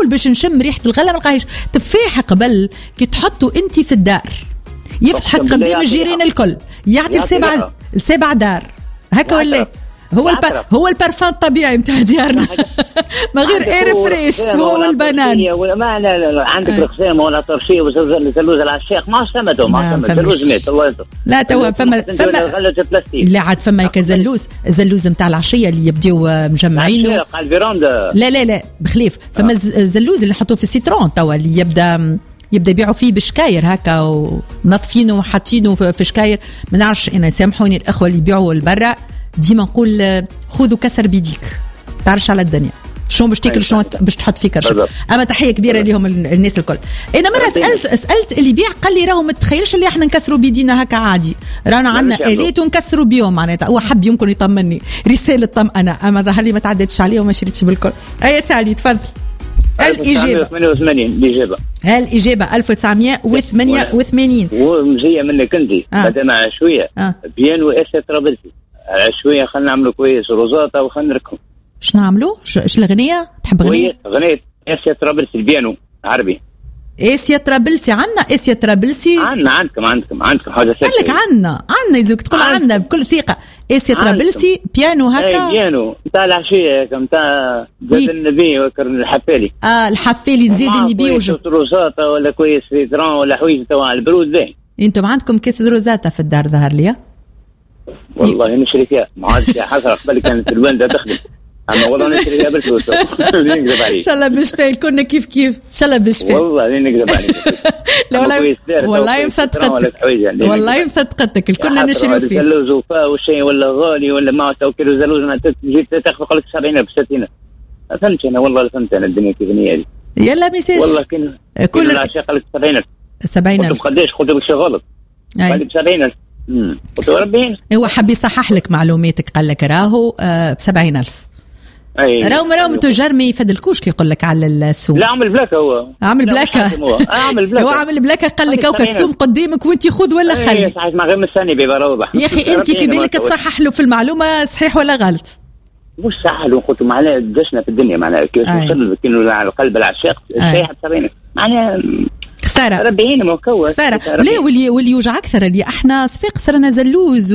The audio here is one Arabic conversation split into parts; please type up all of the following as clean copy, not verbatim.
نحاول باش نشم ريحه الغله ما نلقاهاش. تفاح قبل كي تحطوا انت في الدار يفتح قدام الجيران الكل، يعطي السبع دار هكا ولا هو البارفان الطبيعي نتاع ديارنا ما غير اير فريش هو البنان ولا ما لا عندك رخام ولا طرشيه وزلوز العشاق ما سمدوا ما زلوز مات الله يستر. لا توا فما لا عاد فما زلوز نتاع العشيه اللي يبداو مجمعينه على الفيراندا. لا بخليف فما الزلوز اللي نحطوه في السيترون توا اللي يبدا يبيعوا فيه بشكاير هكا ونظفينه وحاطينه في شكاير. ما نعرفش انا سامحوني الاخوه اللي يبيعوا البرا ديما نقول خذوا كسر بيديك تعرفش على الدنيا شلون باش تاكل شلون باش تحط فيه كرشه. اما تحيه كبيره لهم الناس الكل. انا مره سالت اللي بيع قال لي راهو ما تخيلش اللي احنا نكسروا بيدينا هكا عادي رانا عندنا اليت ونكسروا بيهم معناتها. هو حب يمكن يطمني رساله طمأنه اما ظهر لي ما تعدتش عليه وما شريتش بالكل. اي سالي تفضل. الإجابة 1988 ومزية منك انت بدأ مع شوية بيانو اسيا طرابلسي شوية خلنا نعملوا كويس روزاتا وخلنا نركم. شنو نعملوا؟ ايش الغنية؟ تحب غنية اسيا طرابلسي البيانو عربي. اسيا طرابلسي عندنا اسيا طرابلسي عندكم حاجة قال لك عندنا يزوك تقول عندنا بكل ثقة اسيا طرابلسي بيانو هكا بيانو نتاع العشية نتاع زاد النبي وكرم الحفالي الحفالي زاد النبي روزاتا ولا كويس ريتران ولا حويجة توا البرود باهي. انتم عندكم كيس روزاتا في الدار ظهر لي والله نشري فيها ما عادش حسرة قبل كانت الوالدة تخدم اما والله نشري فيها بالفلوس نكذب عليك ان شاء الله بشفاء كنا كيف ان شاء الله بشفاء والله نكذب عليك لا والله مصدقتك الكنا نشري فيه زلوز وفاء والشيء ولا غالي ولا ما توكل زلوز ما جيت تاخذ قلت 70 ب 60 فهمت انا والله فهمت انا الدنيا كيف هي هذه يلا ميساج والله كل العشاء قلت 70,000 قداش قلت لك شي غلط قال 70,000 قلت ربي هو حب يصحح لك معلوماتك قال لك راهو ب70,000 راهو تجار ما يفدلكوش كي يقول لك على السوم. لا عمل بلاكه هو عمل بلاكه قال لك اوكا السوم قدامك وانت خذ ولا خلي صحيح ما غير مستني بيبقى واضح يا اخي انت في بالك تصحح له في المعلومه صحيح ولا غلط مش سهل قلت معناها دشنا في الدنيا معناها كيف نوصل كأنه على قلب العشاق صحيح 70 معناها خساره 40 مكون خساره. ليه واللي يوجع اكثر اللي احنا صفاق صرنا زلوز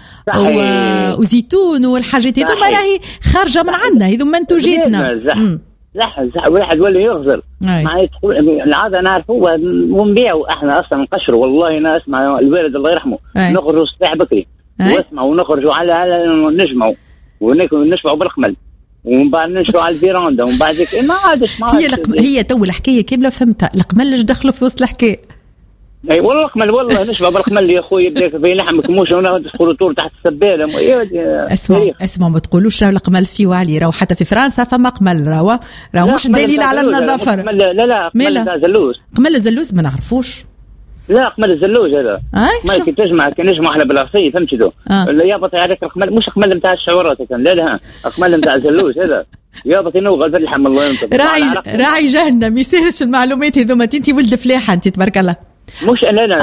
وزيتون والحاجات هذوما راهي خارجه من عندنا هذوما منتوجاتنا زح واحد ولا يغزر معناها العاده نعرفوها ونبيعوا احنا اصلا نقشروا والله انا اسمع الوالد الله يرحمه نخرجوا الصباح بكري واسمع ونخرجوا على نجمعوا ونشبعوا بالقمل ومن بعد نشروا على الفيراندا ومن بعد ذيك ما عادش هي تو الحكايه كامله فهمتها. القمل ايش دخلوا في وسط الحكايه؟ اي والله القمل والله نشبع بالقمل يا خويا بداك في لحمك موش وناخذ خروطور تحت السباله. اسمع ما تقولوش راه القمل فيه وعلي راهو حتى في فرنسا فما قمل راهو مش دليل على النظافه. لا قمل تاع زلوز. قمل الزلوز ما نعرفوش. لا قمل الزلوج هذا ما كي تجمع احنا بالعصيه فهمتي دو يابط عليك القمل مش قمل نتاع الشعورات لا قمل نتاع الزلوج هذا يابط نوغل باللحم الله ينطق راعي جهلنا ما يصيرش المعلومات هذوما انت ولد فلاحه انت تبارك الله مش لا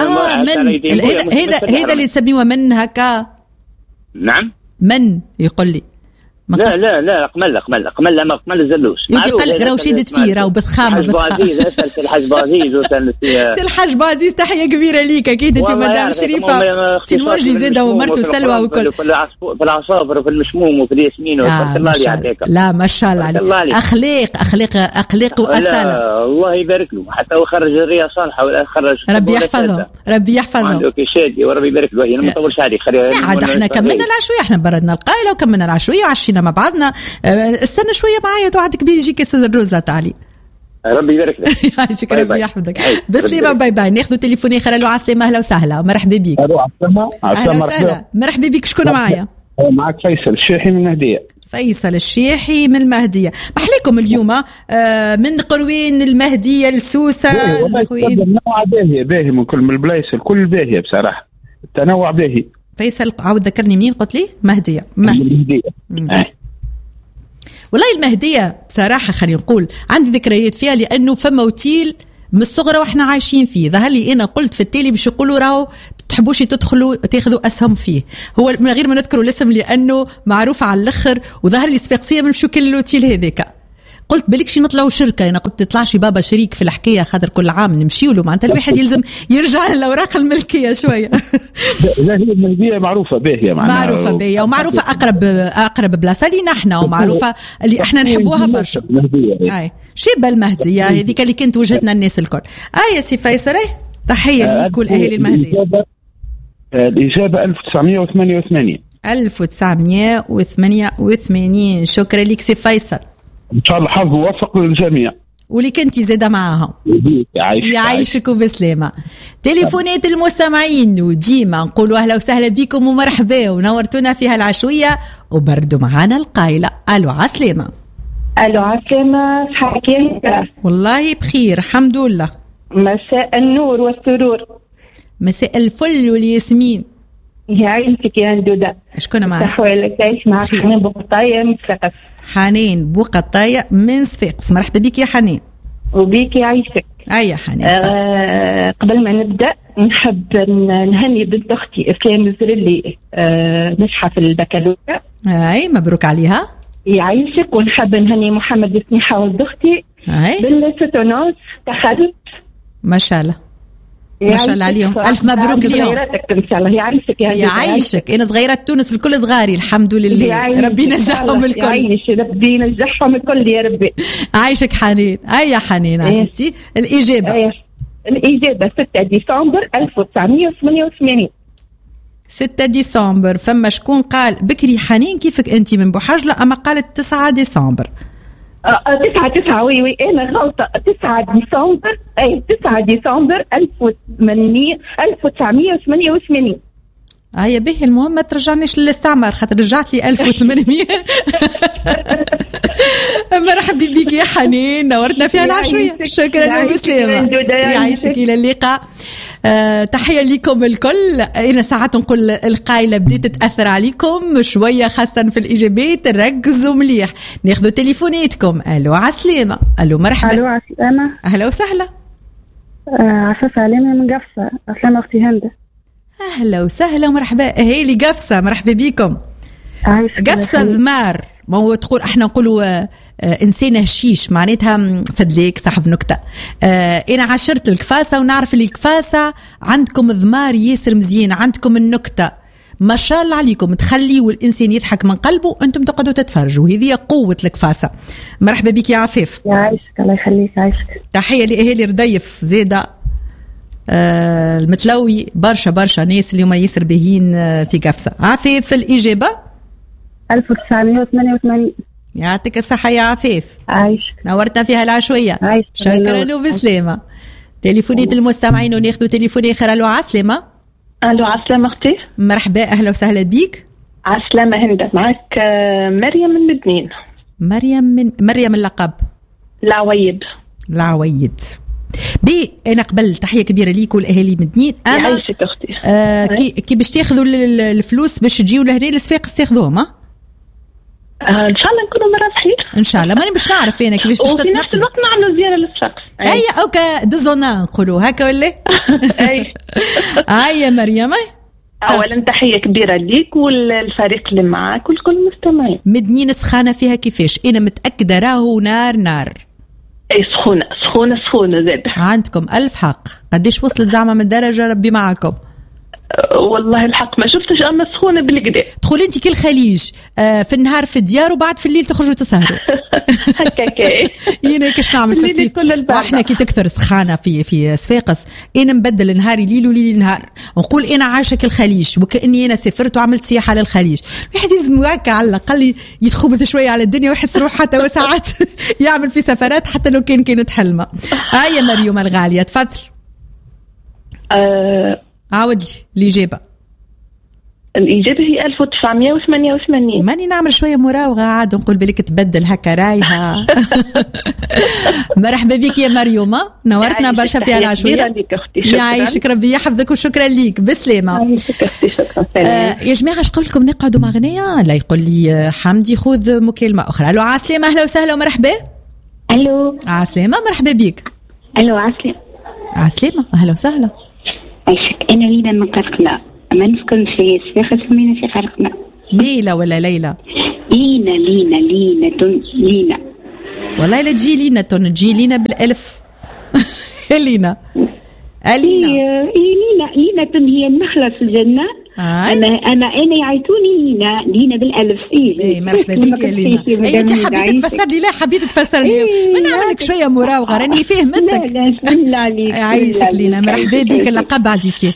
هذا اللي تسميوه من هكا نعم من يقول لي لا قمل لما قمل الزلوش يمكن قال لك راهو شدت فيه راهو بتخامر سي الحاج بازيز سي الحاج بازيز تحيه كبيره ليك اكيد انت مدام شريفه سي نورجي زاده ومرته سلوى وكل في العصافر وفي المشموم وفي الياسمين الله يعطيك لا ما شاء الله عليك اخلاق واصاله الله يبارك له حتى هو خرج الرياض صالحه ولا خرج ربي يحفظهم اوكي شادي وربي يبارك له ما نطولش عليك عاد احنا كملنا العشويه احنا بردنا القايله وكملنا العشويه وعشينا مع بعضنا استنى شويه معايا توعدك بيجي كيس الروزه تعالي ربي يبارك لك شكرا ربي يحفظك بسليمه باي باي ناخذ تليفوني اخر له عسلامه اهلا وسهلا مرحبا بيك اهلا وسهلا مرحبا بيك شكون معايا معك فيصل الشيحي من المهديه فيصل الشيحي من المهديه محليكم اليوم من قروين المهديه لسوسه النوع باهي من كل البلايص الكل باهيه بصراحه التنوع باهي فيصل عاود ذكرني منين قلت لي مهديه والله المهديه بصراحه خلينا نقول عندي ذكريات فيها لانه فما اوتيل من الصغرى واحنا عايشين فيه ظهر لي انا قلت في التالي باش يقولوا راهو تحبوش تدخلوا تاخذوا اسهم فيه هو من غير ما نذكروا الاسم لانه معروف على الاخر وظهر لي صفاقسيه من شكل الاوتيل هذاك قلت بالك شي نطلعوا شركه، انا قلت تطلعش بابا شريك في الحكايه، خاطر كل عام نمشيوا له معناتها الواحد يلزم يرجع للاوراق الملكيه شويه. لا هي المهديه معروفه باهيه، معروفه باهيه ومعروفه اقرب بلاصه لينا احنا، ومعروفه اللي احنا نحبوها برشا. اي شيبه المهديه هذيك اللي كانت وجهتنا الناس الكل. يا سي فيصل تحيه ليك والاهالي المهديه. الإجابة 1988. 1988. شكرا لك سي فيصل، إن شاء الله حظ موفق للجميع، ولك أنت زادة معاهم. يعيشك وبسلامة. تليفونات المستمعين وديما نقولوا أهلا وسهلا بكم ومرحبا، ونورتونا فيها العشوية، وبردوا معانا القايلة. ألو عسلامة. ألو عسلامة، صحتك يا؟ والله بخير الحمد لله. مساء النور والسرور. مساء الفل والياسمين. يعيشك يا ندودة. شكون معك؟ تحوالك تعيش معك حنان بوقطاية من صفاقس. حنان بوقطاية من صفاقس، مرحبا بك يا حنان. وبيك يعيشك. يا حنان. قبل ما نبدأ نحب نهني بنت أختي إسلام الزرلي نجحة في البكالوريا. مبروك عليها. يعيشك. ونحب نهني محمد السنيحة ولد أختي بالستونوس تخرج. ما شاء الله ما شاء الله عليهم، ألف مبروك اليوم. إن شاء الله. يعيشك يا يعيشك. أنا صغيرة تونس الكل صغاري الحمد لله، ربي ينجحهم الكل. يعيش ربي ينجحهم الكل يا ربي. عايشك حنين. يا حنين عزيزتي الإجابة. الإجابة 6 ديسمبر 1988. 6 ديسمبر. فما شكون قال بكري حنين كيفك أنت من بوحجلة، أما قالت 9 ديسمبر. 9 وي أنا غلطة. 9 ديسمبر 9 ديسمبر 1988. هيا به. المهم ما ترجعنيش للاستعمار، خاطر رجعت لي 1800. مرحبا بك يا حنين، نورتنا فيها العشوية. شكرا وبسلامة. يعيشك إلى اللقاء. تحية لكم الكل. أنا ساعات نقول القايلة بديت تأثر عليكم شوية، خاصة في الإجابات. ركزوا مليح. ناخذوا تليفوناتكم. ألو عسلامة. ألو مرحبا. ألو عسلامة. أهلا وسهلا. عفاف علينا من قفصة. أسلامة أختي هندة. أهلا وسهلا ومرحبا. هيلي قفصة، مرحبا بكم. قفصة ذمار. ما هو تقول احنا نقولوا انسان هشيش، معناتها فدليك صاحب نكتة. انا عشرت الكفاسة ونعرف اللي الكفاسة عندكم ذمار ياسر مزيان، عندكم النكتة ما شاء الله عليكم، تخليوا الانسان يضحك من قلبه، انتم تقعدوا تتفرجوا. هذه قوة الكفاسة. مرحبا بك يا عفاف. يعيشك الله يخليك. يعيشك. تحية لأهالي رديف زيادة. المتلوي برشا ناس اليوم ياسر باهين في قفصة. عفاف الإجابة 1988. يعطيك الصحة يا عفاف. عايشك. نورتنا فيها العشوية. شكرا وبسلامة. تليفونات المستمعين وناخذوا تليفون آخر. ألو عسلامة. ألو عسلامة أختي. مرحبا أهلا وسهلا بيك. عسلامة هندة. معك مريم من مدنين. مريم اللقب العويد. بي أنا قبل تحية كبيرة ليك والأهالي مدنين. يعيشك أختي. كي باش تاخذوا الفلوس باش تجيوا لهنا لصفاقس تاخذوهم؟ ان شاء الله نكونوا مرابحين ان شاء الله. ماني باش نعرف انا كيفاش باش وفي نفس الوقت نعملوا زياره للصفاقس. اوكا دزونا نقولوا هكا ولا. يا مريم. اولا تحيه كبيره ليك والفريق اللي معاك والكل المستمعين. مدنين سخانه فيها كيفاش؟ انا متاكده راهو نار. اي سخونه زاد. عندكم ألف حق. قديش وصلت زعمه من درجه ربي معكم؟ والله الحق ما شفتش، اما سخونه بالكدا. تدخل انت كل خليج في النهار في الديار وبعد في الليل تخرجوا تسهروا. هكاكا. ينا كاش نعمل في الصيف واحنا كي تكثر سخانه في صفاقس. انا نبدل نهاري ليل وليلي نهار، ونقول انا عايشه الخليج وكاني انا سافرت وعملت سياحه للخليج. الواحد لازم هكا على الاقل يتخبط شويه على الدنيا ويحس روحه حتى وساعات يعمل في سفرات حتى لو كانت حلمه. يا مريم الغاليه تفضل. عاود لي الإجابة هي 1988. ماني نعمل شوية مراوغة عاد نقول بلك تبدل هكا رايها. مرحبا بك يا مريوم، نورتنا برشا في العشوية. يعيشك ربي يحفظك وشكرا ليك. بسلامة. يا جماعة اش قول لكم نقعدوا مع غنية؟ لا يقول لي حمدي خذ مكالمة أخرى. ألو عسلامة أهلا وسهلا ومرحبا. ألو عسلامة مرحبا بك. ألو عسلامة أهلا وسهلا. عايشك. أنا لينا من قرقنا، ما نسكن في صفاقس ومين في قرقنا. ليلى ولا ليلى؟ لينا والله لا تجي لينا تجي لينا بالالف. لينا لينا هي النخلة في الجنة. أنا يعيطوني لينا بالألف. مرحبا بك يا لينا. أنت حبيت تفسر لي؟ لا حبيت تفسر لي. ما نعملك شوية مراوغة راني فهمتك. لا بسم الله عليك. عايشك لينا. مرحبا بك. اللقب عزيزتي.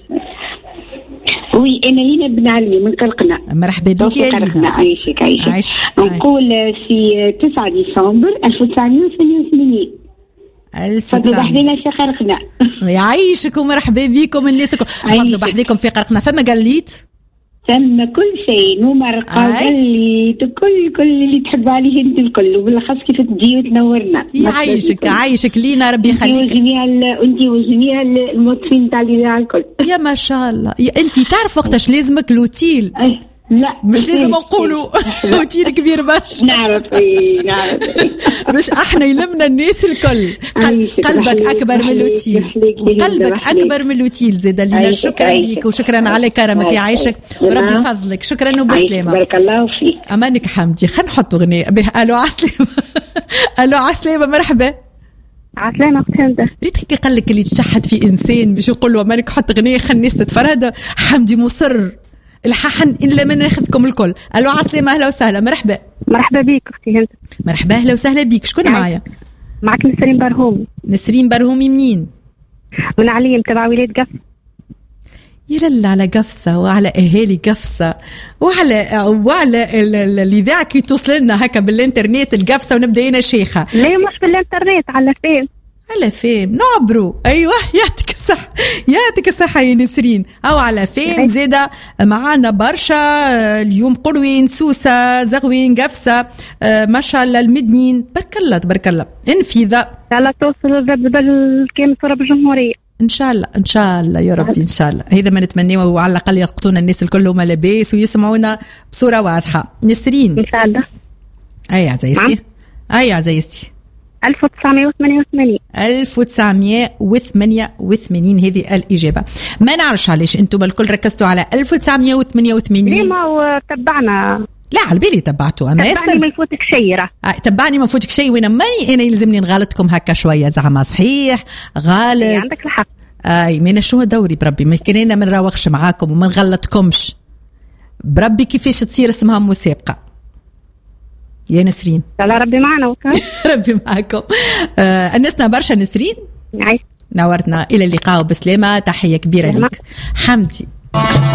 وي أنا لينا بن علمي من قلقنا. مرحبا بك يا لينا. عايشك. نقول في 9 ديسمبر 1988. فضلوا بحذينا في قرقنا. يعيشك ومرحبا بكم الناس الكل. فضلوا بحذيكم في قرقنا. فما قليت ثم كل شيء نمرقة وقليت كل اللي تحب عليه انت الكل وبالخاص كيف تجي وتنورنا. يعيشك لينا ربي يخليك. انت وجميع الموظفين تاع الاذاعه الكل. يا ما شاء الله. انت تعرف وقتاش لازمك لوتيل؟ لا مش لازم نقولوا روتين كبير باش نعرف مش احنا يلمنا الناس الكل. قلبك اكبر من الوتيل وقلبك اكبر من الوتيل زاد لينا. شكرا ليك وشكرا على كرمك. يعيشك وربي فضلك. شكرا وبسلامه. بارك الله فيك. امانك حمدي. خلينا نحط اغنيه به. الو عسلامه. الو عسلامه. مرحبا. عسلامة أختي. ريت كي قال لك اللي تشحت في انسان باش يقول له امانك حط اغنيه خلي الناس تتفرهد. حمدي مصر الححن إلا من ناخذكم الكل. ألو عسلامة. أهلا وسهلا. مرحبا بيك أختي هند. مرحبا أهلا وسهلا بيك. شكون معايا؟ معك نسرين برهومي. نسرين برهومي منين؟ من عليم تبع ولاية قفصة. يا لله على قفصة وعلى أهالي قفصة وعلى الإذاعة كي توصل لنا هكا بالإنترنت القفصة ونبدأ هنا شيخة. لا مش بالإنترنت على فين. على فيم نعبرو. ايوه يعطيك الصحه يا نسرين. او على فيم زاده معانا برشا اليوم قروين سوسه زغوين قفصه ما شاء الله المدنين. تبارك الله انفذا لا توصل بالكامل صوره بالجمهوريه ان شاء الله يا ربي ان شاء الله. هذا ما نتمناه وعلى الاقل يلقطونا الناس الكل هما لاباس ويسمعونا بصوره واضحه. نسرين ان شاء الله. اي عزيزتي 1988 هذه الإجابة. ما نعرفش علاش أنتم الكل ركزتوا على 1988. ليه ما تبعنا؟ لا على بالي تبعتوا. أما تبعني ما يفوتك شيء. تبعني ما يفوتك شيء. وين ماني أنا يلزمني نغلطكم هكا شوية زعما صحيح غلط. عندك الحق. من شو دوري بربي ما كنا ما نراوغش معاكم وما نغلطكمش بربي. كيفاش تصير اسمها مسابقة يا نسرين؟ لا ربي معنا وكان ربي معكم. أنسنا برشا نسرين. عايش. نورتنا. إلى اللقاء وبسلامة. تحية كبيرة لك حمدي.